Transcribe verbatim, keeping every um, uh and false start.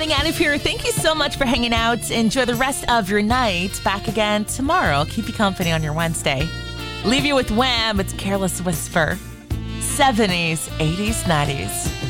heading out of here. Thank you so much for hanging out. Enjoy the rest of your night. Back again tomorrow. Keep you company on your Wednesday. Leave you with Wham! It's Careless Whisper. seventies, eighties, nineties.